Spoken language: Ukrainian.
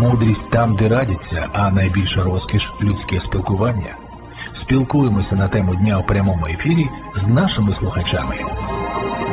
Мудрість там, де радяться, а найбільша розкіш – людське спілкування. Спілкуємося на тему дня у прямому ефірі з нашими слухачами.